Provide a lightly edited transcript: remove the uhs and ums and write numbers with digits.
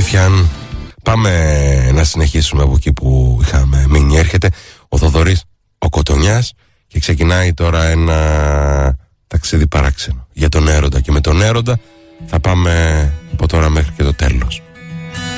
Αλήθιαν. Πάμε να συνεχίσουμε από εκεί που είχαμε μείνει. Έρχεται ο Θοδωρής ο Κοτονιάς και ξεκινάει τώρα ένα ταξίδι παράξενο για τον έρωτα. Και με τον έρωτα θα πάμε από τώρα μέχρι και το τέλος.